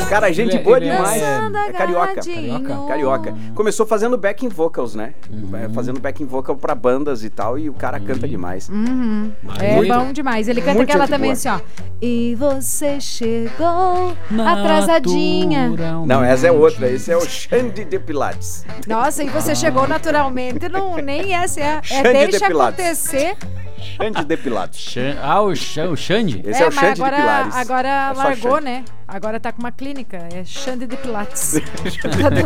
Cara, gente boa demais. É Carioca. Carioca. Começou fazendo backing vocals, né? Fazendo backing vocal pra bandas e tal, e o cara canta demais. É Muito- bom demais. Ele canta muito aquela gente também boa. assim, ó. E você chegou atrasadinha. Não, essa é outra. Esse é o Xande de Pilates. Nossa, e você chegou naturalmente. Não, nem essa é Xande de deixa Pilates. acontecer. Xande de Pilates. O Xande? Esse é o mas Xande de Pilates. agora É só largou, Xande. né? Agora tá com uma clínica. É Xande de Pilates.